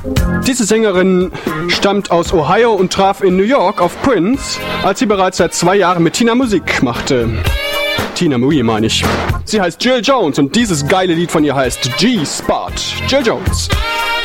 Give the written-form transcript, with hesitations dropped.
Diese Sängerin stammt aus Ohio und traf in New York auf Prince, als sie bereits seit 2 Jahren mit Tina Musik machte. Tina Mui meine ich. Sie heißt Jill Jones und dieses geile Lied von ihr heißt G-Spot. Jill Jones.